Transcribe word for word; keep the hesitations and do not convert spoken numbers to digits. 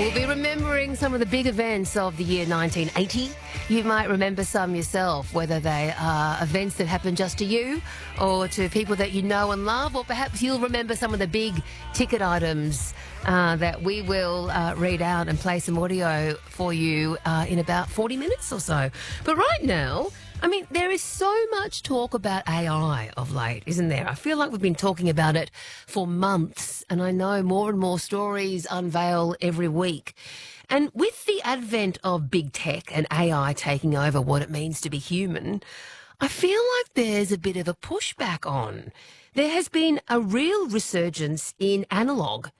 We'll be remembering some of the big events of the year nineteen eighty. You might remember some yourself, whether they are events that happened just to you or to people that you know and love, or perhaps you'll remember some of the big ticket items uh, that we will uh, read out and play some audio for you uh, in about forty minutes or so. But right now, I mean, there is so much talk about A I of late, isn't there? I feel like we've been talking about it for months, and I know more and more stories unveil every week. And with the advent of big tech and A I taking over what it means to be human, I feel like there's a bit of a pushback on. There has been a real resurgence in analogue